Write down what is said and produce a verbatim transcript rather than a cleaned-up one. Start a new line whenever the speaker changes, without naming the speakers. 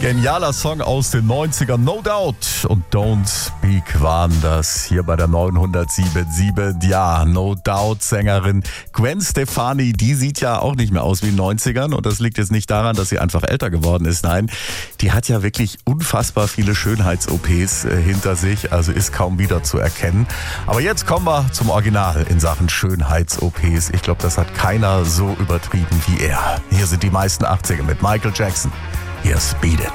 Genialer Song aus den neunzigern, No Doubt und Don't Speak waren das hier bei der neunhundertsieben Komma sieben. Ja, No Doubt Sängerin Gwen Stefani, die sieht ja auch nicht mehr aus wie in den neunzigern und das liegt jetzt nicht daran, dass sie einfach älter geworden ist. Nein, die hat ja wirklich unfassbar viele Schönheits-O Ps hinter sich, also ist kaum wieder zu erkennen. Aber jetzt kommen wir zum Original in Sachen Schönheits-O Ps. Ich glaube, das hat keiner so übertrieben wie er. Hier sind die meisten achtziger mit Michael Jackson. Hier ist Beat It.